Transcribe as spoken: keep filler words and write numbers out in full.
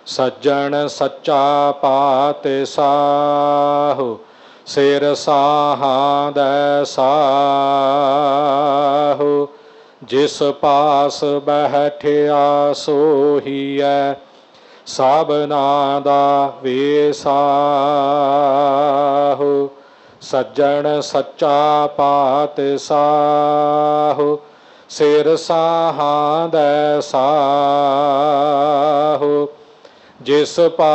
ਸੱਜਣ ਸੱਚਾ ਪਾਤਿਸਾਹੁ, ਸਿਰ ਸਾਹਾਂ ਦੈ ਸਾਹੁ। ਜਿਸ ਪਾਸ ਬੈਠਿਆ ਸੋਹੀਐ, ਸਭਨਾ ਦਾ ਵੇਸਾਹੁ। ਸੱਜਣ ਸੱਚਾ ਪਾਤਿਸਾਹੁ, ਸਿਰ ਸਾਹਾਂ ਦੈ ਸਾਹੁ। ਜਿਸ ਪਾ